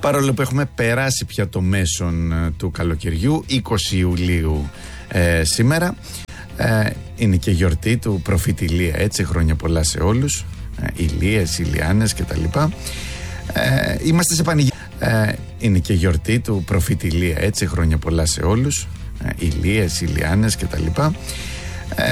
Παρόλο που έχουμε περάσει πια το μέσον του καλοκαιριού, 20 Ιουλίου σήμερα, είναι και γιορτή του προφήτη Ηλία, έτσι, χρόνια πολλά σε όλους, Ηλίες, Ηλιάνες κτλ. Είμαστε σε πανηγύρι. Είναι και γιορτή του προφήτη Ηλία, έτσι, χρόνια πολλά σε όλους, Ηλίες, Ηλιάνες κτλ.